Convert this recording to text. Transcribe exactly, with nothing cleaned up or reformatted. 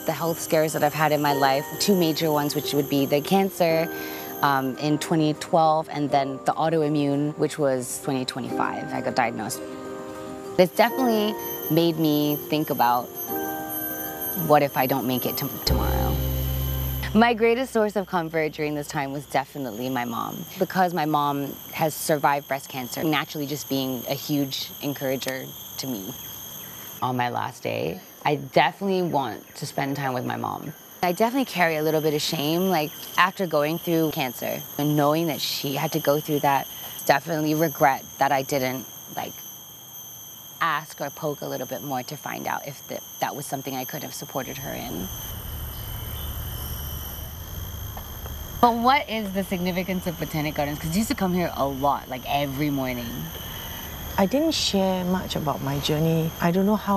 the health scares that I've had in my life, two major ones, which would be the cancer um, in twenty twelve, and then the autoimmune, which was twenty twenty-five. I got diagnosed. It's definitely made me think about, what if I don't make it to tomorrow? My greatest source of comfort during this time was definitely my mom. Because my mom has survived breast cancer, naturally just being a huge encourager to me. On my last day, I definitely want to spend time with my mom. I definitely carry a little bit of shame, like after going through cancer and knowing that she had to go through that, definitely regret that I didn't like ask or poke a little bit more to find out if the, that was something I could have supported her in. But what is the significance of Botanic Gardens? Because you used to come here a lot, like every morning. I didn't share much about my journey. I don't know how